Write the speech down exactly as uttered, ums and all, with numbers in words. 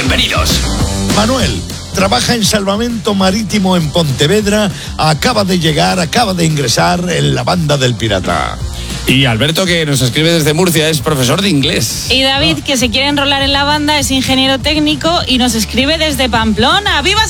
Bienvenidos. Manuel trabaja en salvamento marítimo en Pontevedra. Acaba de llegar, acaba de ingresar en la banda del pirata. Y Alberto, que nos escribe desde Murcia, es profesor de inglés. Y David, que se quiere enrolar en la banda, es ingeniero técnico y nos escribe desde Pamplona. ¡Viva